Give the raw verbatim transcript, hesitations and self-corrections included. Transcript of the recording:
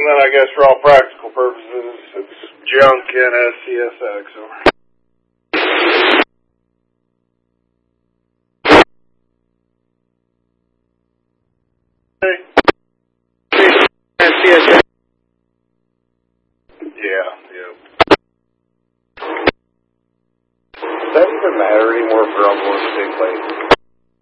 then I guess for all practical purposes, it's junk in S C S X. Over. S C S X. Yeah, yeah. Does that even matter anymore for ongoing big places?